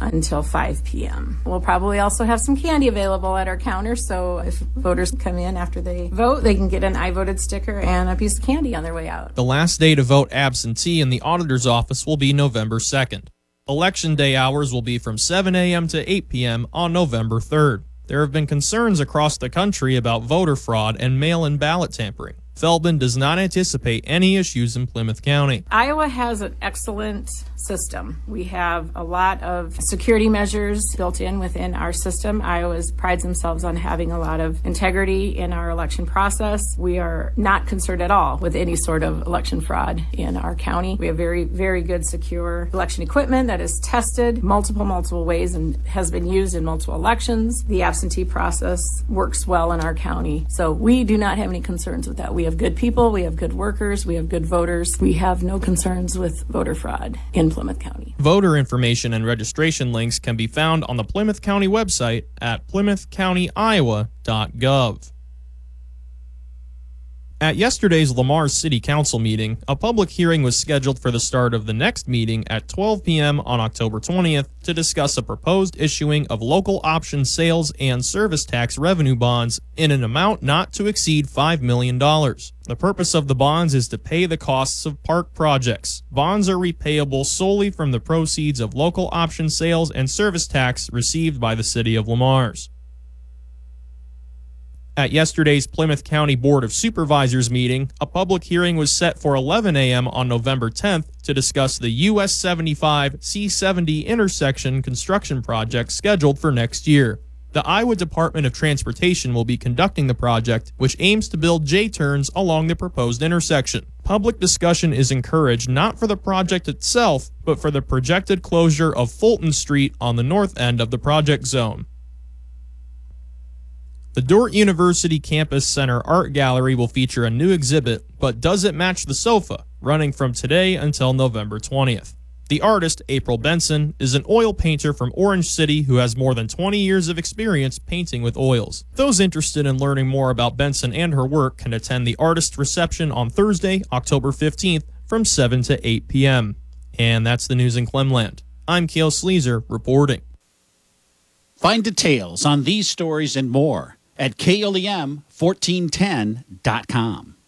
until 5 p.m. We'll probably also have some candy available at our counter, so if voters come in after they vote, they can get an I voted sticker and a piece of candy on their way out. The last day to vote absentee in the auditor's office will be November 2nd. Election day hours will be from 7 a.m. to 8 p.m. on November 3rd. There have been concerns across the country about voter fraud and mail-in ballot tampering. Feldman does not anticipate any issues in Plymouth County. Iowa has an excellent system. We have a lot of security measures built in within our system. Iowa prides themselves on having a lot of integrity in our election process. We are not concerned at all with any sort of election fraud in our county. We have very, very good, secure election equipment that is tested multiple ways and has been used in multiple elections. The absentee process works well in our county. So we do not have any concerns with that. We have good people, we have good workers, we have good voters. We have no concerns with voter fraud in Plymouth County. Voter information and registration links can be found on the Plymouth County website at plymouthcountyiowa.gov. At yesterday's Lamar City Council meeting, a public hearing was scheduled for the start of the next meeting at 12 p.m. on October 20th to discuss a proposed issuing of local option sales and service tax revenue bonds in an amount not to exceed $5 million. The purpose of the bonds is to pay the costs of park projects. Bonds are repayable solely from the proceeds of local option sales and service tax received by the City of Lamars. At yesterday's Plymouth County Board of Supervisors meeting, a public hearing was set for 11 a.m. on November 10th to discuss the US 75 C70 intersection construction project scheduled for next year. The Iowa Department of Transportation will be conducting the project, which aims to build J-turns along the proposed intersection. Public discussion is encouraged not for the project itself, but for the projected closure of Fulton Street on the north end of the project zone. The Dordt University Campus Center Art Gallery will feature a new exhibit, But Does It Match the Sofa?, running from today until November 20th. The artist, April Benson, is an oil painter from Orange City who has more than 20 years of experience painting with oils. Those interested in learning more about Benson and her work can attend the artist reception on Thursday, October 15th from 7 to 8 p.m. And that's the news in Clemland. I'm Cale Sleazer reporting. Find details on these stories and more at KLEM1410.com.